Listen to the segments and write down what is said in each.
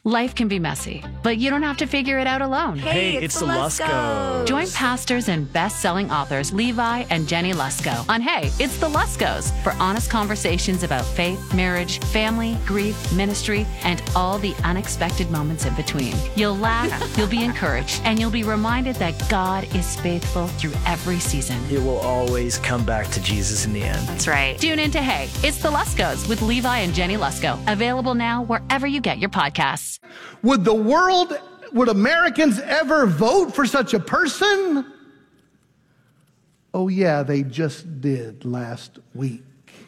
Life can be messy, but you don't have to figure it out alone. Hey, it's the Luskos. Join pastors and best-selling authors Levi and Jenny Lusko on Hey, It's the Luskos for honest conversations about faith, marriage, family, grief, ministry, and all the unexpected moments in between. You'll laugh, you'll be encouraged, and you'll be reminded that God is faithful through every season. It will always come back to Jesus in the end. That's right. Tune in to Hey, It's the Luskos with Levi and Jenny Lusko. Available now wherever you get your podcasts. Would Americans ever vote for such a person? Oh yeah, they just did last week.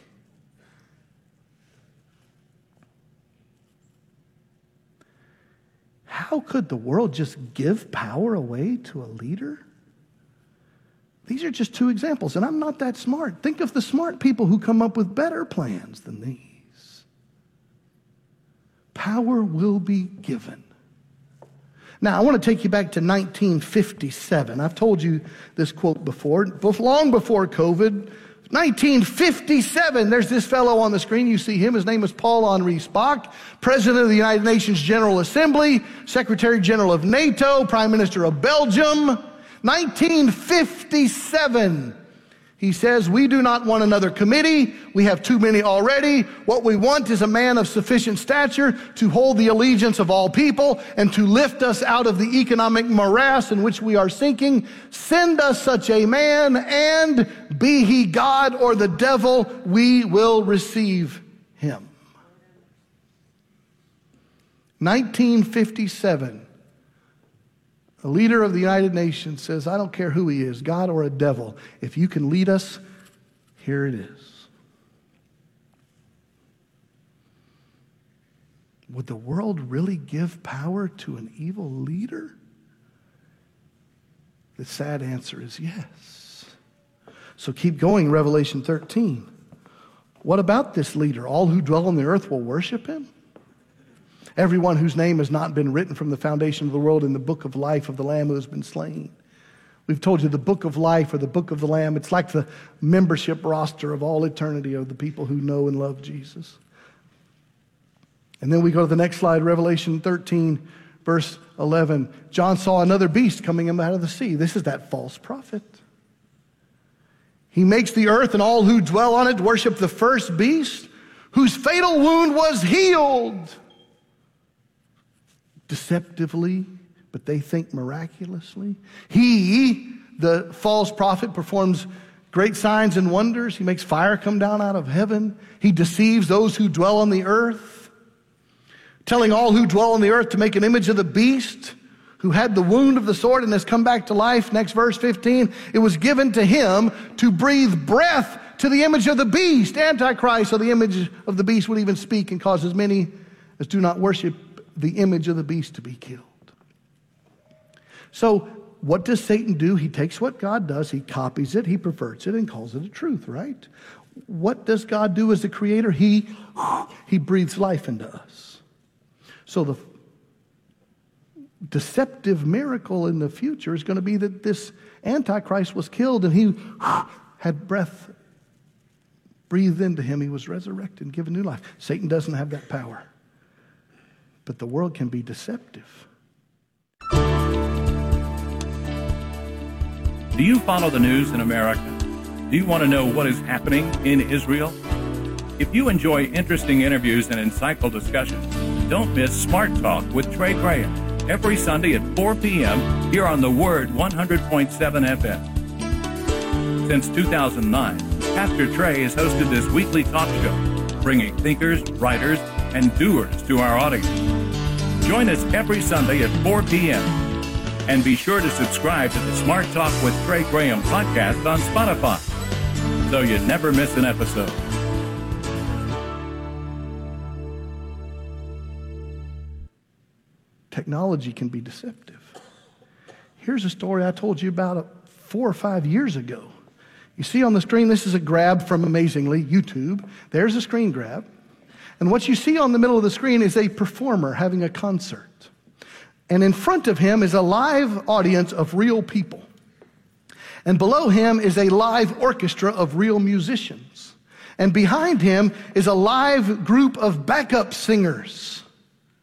How could the world just give power away to a leader? These are just two examples, and I'm not that smart. Think of the smart people who come up with better plans than these. Power will be given. Now, I want to take you back to 1957. I've told you this quote before, long before COVID. 1957, there's this fellow on the screen. You see him. His name is Paul-Henri Spaak, President of the United Nations General Assembly, Secretary General of NATO, Prime Minister of Belgium. 1957. He says, we do not want another committee. We have too many already. What we want is a man of sufficient stature to hold the allegiance of all people and to lift us out of the economic morass in which we are sinking. Send us such a man, and be he God or the devil, we will receive him. 1957. A leader of the United Nations says, I don't care who he is, God or a devil. If you can lead us, here it is. Would the world really give power to an evil leader? The sad answer is yes. So keep going, Revelation 13. What about this leader? All who dwell on the earth will worship him? Everyone whose name has not been written from the foundation of the world in the book of life of the Lamb who has been slain. We've told you the book of life or the book of the Lamb, it's like the membership roster of all eternity of the people who know and love Jesus. And then we go to the next slide, Revelation 13, verse 11. John saw another beast coming out of the sea. This is that false prophet. He makes the earth and all who dwell on it worship the first beast, whose fatal wound was healed. Deceptively, but they think miraculously. He, the false prophet, performs great signs and wonders. He makes fire come down out of heaven. He deceives those who dwell on the earth, telling all who dwell on the earth to make an image of the beast who had the wound of the sword and has come back to life. Next verse 15, it was given to him to breathe breath to the image of the beast, Antichrist. So the image of the beast would even speak and cause as many as do not worship the image of the beast to be killed. So what does Satan do? He takes what God does, he copies it, he perverts it, and calls it a truth, right? What does God do as the creator? He breathes life into us. So the deceptive miracle in the future is going to be that this Antichrist was killed and he had breath breathed into him. He was resurrected and given new life. Satan doesn't have that power. But the world can be deceptive. Do you follow the news in America? Do you want to know what is happening in Israel? If you enjoy interesting interviews and insightful discussions, don't miss Smart Talk with Trey Graham every Sunday at 4 p.m. here on The Word 100.7 FM. Since 2009, Pastor Trey has hosted this weekly talk show, bringing thinkers, writers, and doers to our audience. Join us every Sunday at 4 p.m. And be sure to subscribe to the Smart Talk with Trey Graham podcast on Spotify so you never miss an episode. Technology can be deceptive. Here's a story I told you about 4 or 5 years ago. You see on the screen, this is a grab from Amazingly, YouTube. There's a screen grab. And what you see on the middle of the screen is a performer having a concert. And in front of him is a live audience of real people. And below him is a live orchestra of real musicians. And behind him is a live group of backup singers.